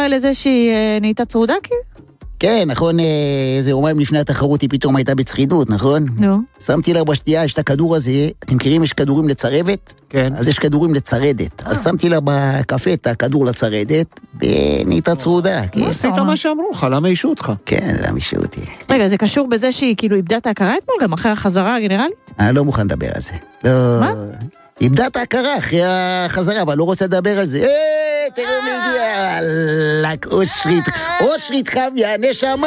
אחראי לזה שהיא נהייתה צרודה כאילו? כן, נכון, זה יומיים לפני התחרות היא פתאום הייתה בצחידות, נכון? נו. שמתי לה בשתייה, יש את הכדור הזה, אתם מכירים, יש כדורים לצרבת? כן. אז יש כדורים לצרדת. אז שמתי לה בקפה את הכדור לצרדת, ונהייתה צרודה, כן. עשית מה שאמרו לך, למה אישו אותך? כן, למה אישו אותי. רגע, זה קשור בזה שהיא כאילו איבדה את ההכרה אתמול, גם אחרי החזרה הגנרלית? אני לא מוכן לדבר על זה. לא... מה? איבדה את ההכרה אחרי החזרה, אבל לא רוצה לדבר על זה. תראו מי הגיע, אושרית חביה, נשמה.